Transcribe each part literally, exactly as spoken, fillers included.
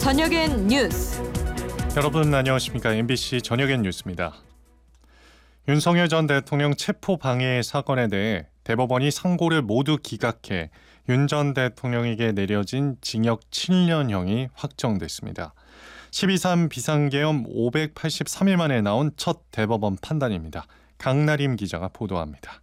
저녁엔 뉴스. 여러분 안녕하십니까? 엠비씨 저녁엔 뉴스입니다. 윤석열 전 대통령 체포 방해 사건에 대해 대법원이 상고를 모두 기각해 윤 전 대통령에게 내려진 징역 칠 년형이 확정됐습니다. 십이 삼 비상계엄 오백팔십삼 일 만에 나온 첫 대법원 판단입니다. 강나림 기자가 보도합니다.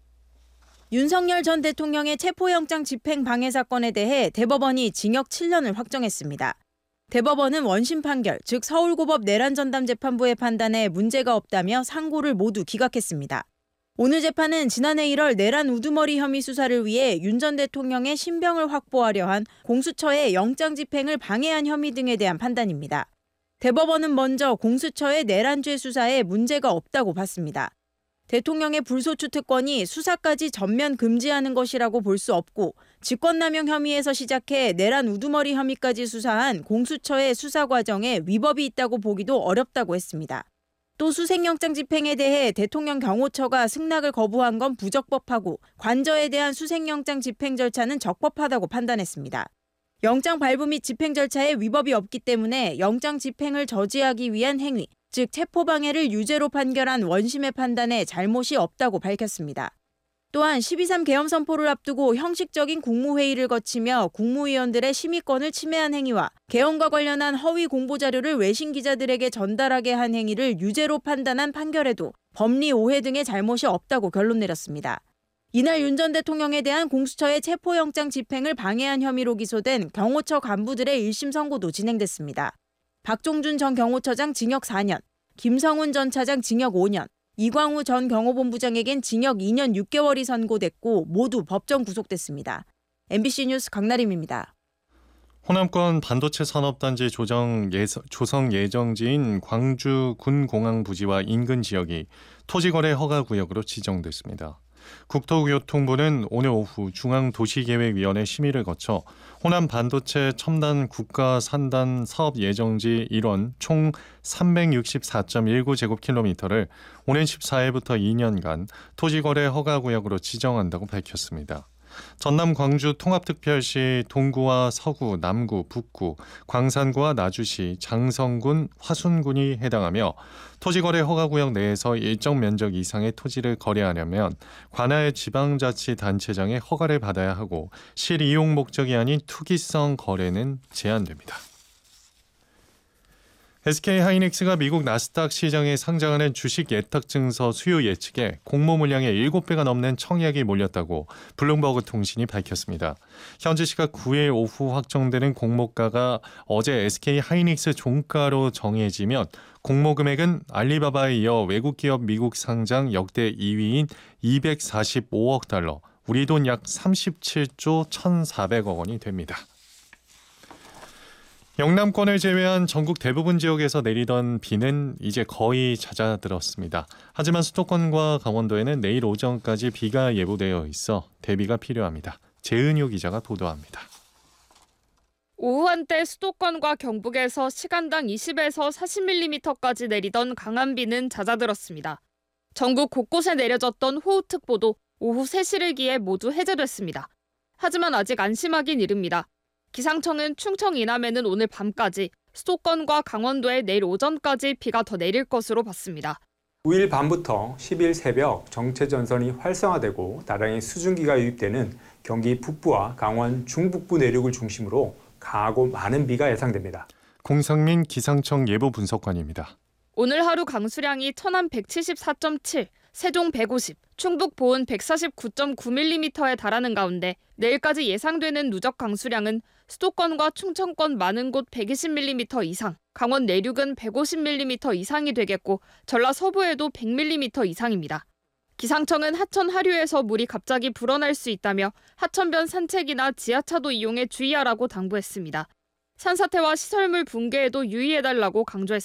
윤석열 전 대통령의 체포영장 집행 방해 사건에 대해 대법원이 징역 칠 년을 확정했습니다. 대법원은 원심 판결, 즉 서울고법 내란전담재판부의 판단에 문제가 없다며 상고를 모두 기각했습니다. 오늘 재판은 지난해 일월 내란 우두머리 혐의 수사를 위해 윤 전 대통령의 신병을 확보하려 한 공수처의 영장 집행을 방해한 혐의 등에 대한 판단입니다. 대법원은 먼저 공수처의 내란죄 수사에 문제가 없다고 봤습니다. 대통령의 불소추 특권이 수사까지 전면 금지하는 것이라고 볼 수 없고 직권남용 혐의에서 시작해 내란 우두머리 혐의까지 수사한 공수처의 수사 과정에 위법이 있다고 보기도 어렵다고 했습니다. 또 수색영장 집행에 대해 대통령 경호처가 승낙을 거부한 건 부적법하고 관저에 대한 수색영장 집행 절차는 적법하다고 판단했습니다. 영장 발부 및 집행 절차에 위법이 없기 때문에 영장 집행을 저지하기 위한 행위, 즉 체포방해를 유죄로 판결한 원심의 판단에 잘못이 없다고 밝혔습니다. 또한 십이 삼 계엄 선포를 앞두고 형식적인 국무회의를 거치며 국무위원들의 심의권을 침해한 행위와 계엄과 관련한 허위 공보자료를 외신 기자들에게 전달하게 한 행위를 유죄로 판단한 판결에도 법리 오해 등의 잘못이 없다고 결론 내렸습니다. 이날 윤 전 대통령에 대한 공수처의 체포영장 집행을 방해한 혐의로 기소된 경호처 간부들의 일 심 선고도 진행됐습니다. 박종준 전 경호처장 징역 사 년, 김성훈 전 차장 징역 오 년, 이광우 전 경호본부장에겐 징역 이 년 육 개월이 선고됐고 모두 법정 구속됐습니다. 엠비씨 뉴스 강나림입니다. 호남권 반도체 산업단지 조정 예서, 조성 예정지인 광주 군공항부지와 인근 지역이 토지거래 허가구역으로 지정됐습니다. 국토교통부는 오늘 오후 중앙도시계획위원회 심의를 거쳐 호남 반도체 첨단 국가산단 사업 예정지 일원 총 삼백육십사 점 일구 제곱킬로미터를 오는 십사 일부터 이 년간 토지거래 허가구역으로 지정한다고 밝혔습니다. 전남 광주 통합특별시 동구와 서구, 남구, 북구, 광산구와 나주시, 장성군, 화순군이 해당하며 토지거래 허가구역 내에서 일정 면적 이상의 토지를 거래하려면 관할 지방자치단체장의 허가를 받아야 하고 실이용 목적이 아닌 투기성 거래는 제한됩니다. 에스케이하이닉스가 미국 나스닥 시장에 상장하는 주식 예탁증서 수요 예측에 공모 물량의 일곱 배가 넘는 청약이 몰렸다고 블룸버그 통신이 밝혔습니다. 현지 시각 구 일 오후 확정되는 공모가가 어제 에스케이하이닉스 종가로 정해지면 공모 금액은 알리바바에 이어 외국 기업 미국 상장 역대 이 위인 이백사십오억 달러, 우리 돈 약 삼십칠조 천사백억 원이 됩니다. 영남권을 제외한 전국 대부분 지역에서 내리던 비는 이제 거의 잦아들었습니다. 하지만 수도권과 강원도에는 내일 오전까지 비가 예보되어 있어 대비가 필요합니다. 재은효 기자가 보도합니다. 오후 한때 수도권과 경북에서 시간당 이십에서 사십 밀리미터까지 내리던 강한 비는 잦아들었습니다. 전국 곳곳에 내려졌던 호우특보도 오후 세 시를 기해 모두 해제됐습니다. 하지만 아직 안심하긴 이릅니다. 기상청은 충청 이남에는 오늘 밤까지, 수도권과 강원도에 내일 오전까지 비가 더 내릴 것으로 봤습니다. 구 일 밤부터 십 일 새벽 정체전선이 활성화되고 다량의 수증기가 유입되는 경기 북부와 강원 중북부 내륙을 중심으로 강하고 많은 비가 예상됩니다. 공상민 기상청 예보 분석관입니다. 오늘 하루 강수량이 천안 백칠십사 점 칠, 세종 백오십, 충북 보은 백사십구 점 구 밀리미터에 달하는 가운데 내일까지 예상되는 누적 강수량은 수도권과 충청권 많은 곳 백이십 밀리미터 이상, 강원 내륙은 백오십 밀리미터 이상이 되겠고 전라 서부에도 백 밀리미터 이상입니다. 기상청은 하천 하류에서 물이 갑자기 불어날 수 있다며 하천변 산책이나 지하차도 이용에 주의하라고 당부했습니다. 산사태와 시설물 붕괴에도 유의해달라고 강조했습니다.